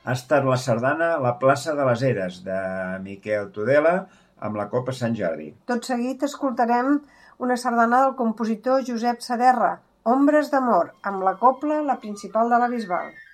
ha estat la sardana La plaça de les Eres, de Miquel Tudela, amb la Copa Sant Jordi. Tot seguit escoltarem una sardana del compositor Josep Saderra, Ombres d'amor, amb la cobla La principal de la Bisbal.